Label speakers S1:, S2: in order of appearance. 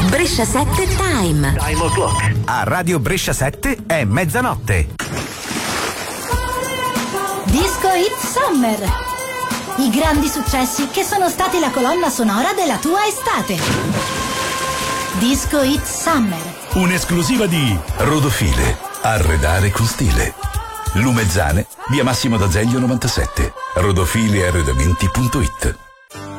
S1: Brescia 7 Time.
S2: Time o'clock.
S3: A Radio Brescia 7 è mezzanotte.
S4: Disco Hit Summer. I grandi successi che sono stati la colonna sonora della tua estate. Disco Hit Summer.
S5: Un'esclusiva di Rodofile. Arredare con stile. Lumezzane, via Massimo d'Azeglio 97. Rodofiliarredamenti.it.